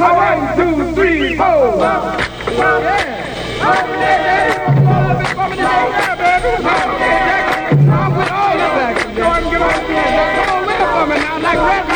1, 2, 3, 4. Yeah. I'm with all the back. Come on with it for me now, like